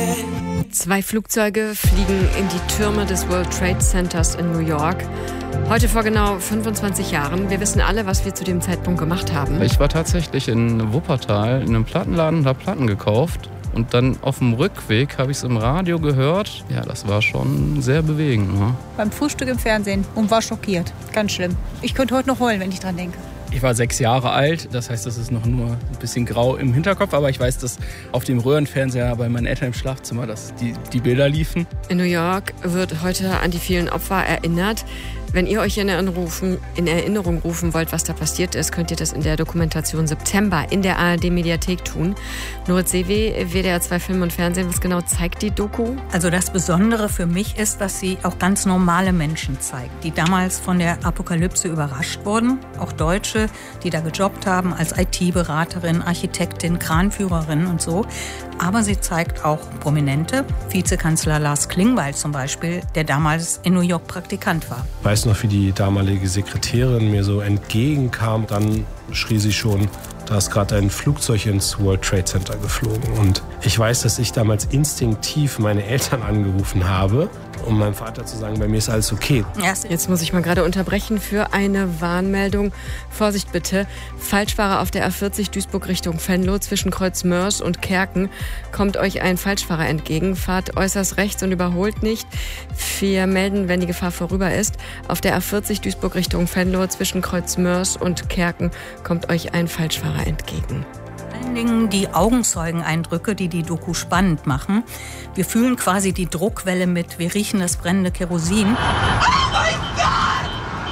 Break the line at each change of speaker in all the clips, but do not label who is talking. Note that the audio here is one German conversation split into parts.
2 Flugzeuge fliegen in die Türme des World Trade Centers in New York. Heute vor genau 25 Jahren. Wir wissen alle, was wir zu dem Zeitpunkt gemacht haben.
Ich war tatsächlich in Wuppertal in einem Plattenladen und habe Platten gekauft. Und dann auf dem Rückweg habe ich es im Radio gehört. Ja, das war schon sehr bewegend. Ne?
Beim Frühstück im Fernsehen und war schockiert. Ganz schlimm. Ich könnte heute noch heulen, wenn ich dran denke.
Ich war 6 Jahre alt, das heißt, das ist noch nur ein bisschen grau im Hinterkopf. Aber ich weiß, dass auf dem Röhrenfernseher bei meinen Eltern im Schlafzimmer dass die Bilder liefen.
In New York wird heute an die vielen Opfer erinnert. Wenn ihr euch in Erinnerung rufen wollt, was da passiert ist, könnt ihr das in der Dokumentation September in der ARD-Mediathek tun. Nurit Sevi, WDR 2 Film und Fernsehen, was genau zeigt die Doku?
Also das Besondere für mich ist, dass sie auch ganz normale Menschen zeigt, die damals von der Apokalypse überrascht wurden. Auch Deutsche, die da gejobbt haben als IT-Beraterin, Architektin, Kranführerin und so. Aber sie zeigt auch Prominente, Vizekanzler Lars Klingbeil zum Beispiel, der damals in New York Praktikant war.
Ich weiß noch, wie die damalige Sekretärin mir so entgegenkam. Dann schrie sie schon, da ist gerade ein Flugzeug ins World Trade Center geflogen. Und ich weiß, dass ich damals instinktiv meine Eltern angerufen habe, um meinem Vater zu sagen, bei mir ist alles okay.
Jetzt muss ich mal gerade unterbrechen für eine Warnmeldung. Vorsicht bitte, Falschfahrer auf der A40 Duisburg Richtung Venlo zwischen Kreuz-Mörs und Kerken. Kommt euch ein Falschfahrer entgegen, fahrt äußerst rechts und überholt nicht. Wir melden, wenn die Gefahr vorüber ist. Auf der A40 Duisburg Richtung Venlo zwischen Kreuz-Mörs und Kerken kommt euch ein Falschfahrer entgegen.
Vor allen Dingen die Augenzeugeneindrücke, die die Doku spannend machen. Wir fühlen quasi die Druckwelle mit, wir riechen das brennende Kerosin.
Oh my God!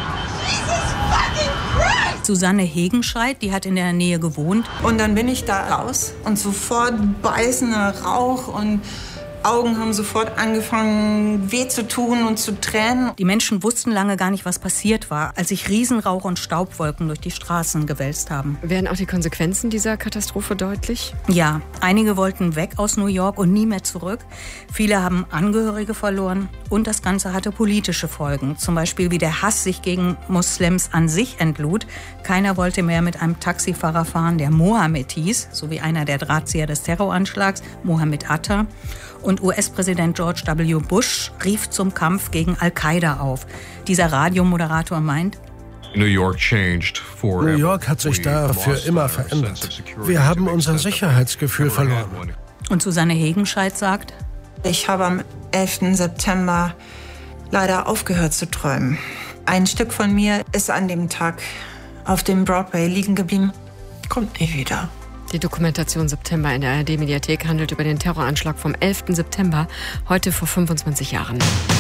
Jesus fucking Christ!
Susanne Hegenscheid, die hat in der Nähe gewohnt.
Und dann bin ich da raus und sofort beißender Rauch und Augen haben sofort angefangen weh zu tun und zu tränen.
Die Menschen wussten lange gar nicht, was passiert war, als sich Riesenrauch und Staubwolken durch die Straßen gewälzt haben.
Werden auch die Konsequenzen dieser Katastrophe deutlich?
Ja, einige wollten weg aus New York und nie mehr zurück. Viele haben Angehörige verloren und das Ganze hatte politische Folgen. Zum Beispiel wie der Hass sich gegen Moslems an sich entlud. Keiner wollte mehr mit einem Taxifahrer fahren, der Mohammed hieß, so wie einer der Drahtzieher des Terroranschlags, Mohammed Atta. Und US-Präsident George W. Bush rief zum Kampf gegen Al-Qaida auf. Dieser Radiomoderator meint,
New York hat sich da für immer verändert. Wir haben unser Sicherheitsgefühl verloren.
Und Susanne Hegenscheid sagt,
ich habe am 11. September leider aufgehört zu träumen. Ein Stück von mir ist an dem Tag auf dem Broadway liegen geblieben. Kommt nie wieder.
Die Dokumentation September in der ARD-Mediathek handelt über den Terroranschlag vom 11. September, heute vor 25 Jahren.